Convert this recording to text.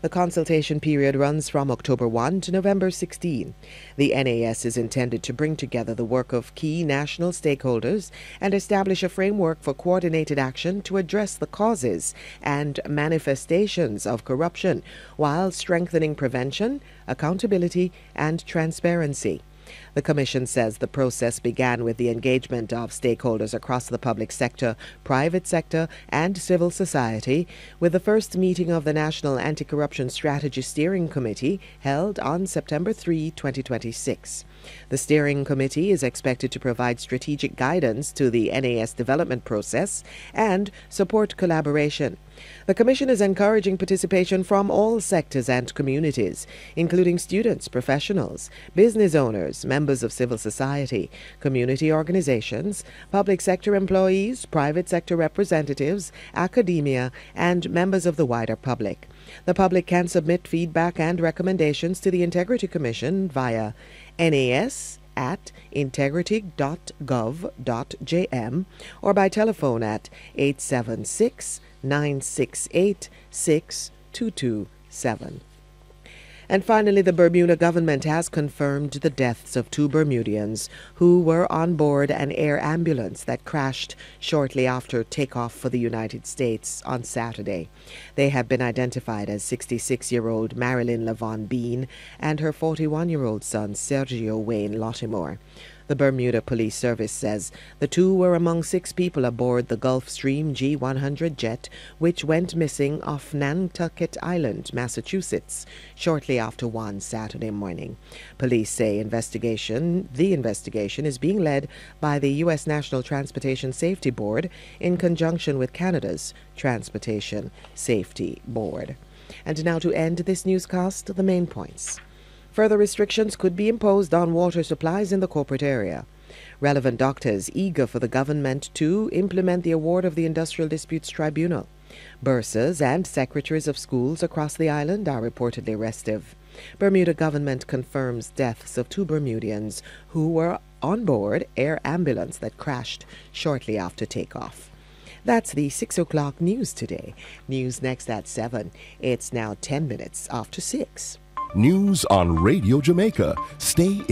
The consultation period runs from October 1 to November 16. The NAS is intended to bring together the work of key national stakeholders and establish a framework for coordinated action to address the causes and manifestations of corruption while strengthening prevention, accountability, and transparency. The Commission says the process began with the engagement of stakeholders across the public sector, private sector, and civil society, with the first meeting of the National Anti-Corruption Strategy Steering Committee held on September 3, 2026. The Steering Committee is expected to provide strategic guidance to the NAS development process and support collaboration. The Commission is encouraging participation from all sectors and communities, including students, professionals, business owners, members of civil society, community organizations, public sector employees, private sector representatives, academia, and members of the wider public. The public can submit feedback and recommendations to the Integrity Commission via nas@integrity.gov.jm or by telephone at 876-968-6227. And finally, the Bermuda government has confirmed the deaths of 2 Bermudians who were on board an air ambulance that crashed shortly after takeoff for the United States on Saturday. They have been identified as 66-year-old Marilyn Lavon Bean and her 41-year-old son Sergio Wayne Lottimore. The Bermuda Police Service says the 2 were among 6 people aboard the Gulfstream G100 jet, which went missing off Nantucket Island, Massachusetts, shortly after 1 Saturday morning. Police say the investigation is being led by the U.S. National Transportation Safety Board in conjunction with Canada's Transportation Safety Board. And now to end this newscast, the main points. Further restrictions could be imposed on water supplies in the corporate area. Relevant doctors eager for the government to implement the award of the Industrial Disputes Tribunal. Bursars and secretaries of schools across the island are reportedly restive. Bermuda government confirms deaths of 2 Bermudians who were on board air ambulance that crashed shortly after takeoff. That's the 6 o'clock news today. News next at 7. It's now 10 minutes after 6. News on Radio Jamaica. Stay